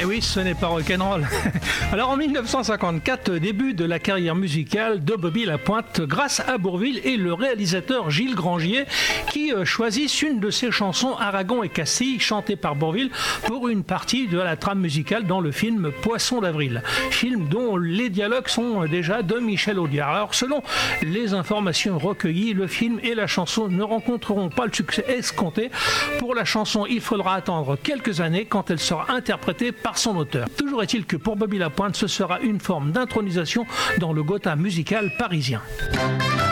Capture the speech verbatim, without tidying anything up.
Eh oui, ce n'est pas rock'n'roll. Alors en dix-neuf cent cinquante-quatre, début de la carrière musicale de Bobby Lapointe grâce à Bourvil et le réalisateur Gilles Grangier qui choisissent une de ses chansons Aragon et Castille chantée par Bourvil pour une partie de la trame musicale dans le film Poisson d'avril, film dont les dialogues sont déjà de Michel Audiard. Alors selon les informations recueillies, le film et la chanson ne rencontreront pas le succès escompté. Pour la chanson, il faudra attendre quelques années quand elle sera interprétée par son auteur. Toujours est-il que pour Bobby Lapointe, ce sera une forme d'intronisation dans le Gotha musical parisien.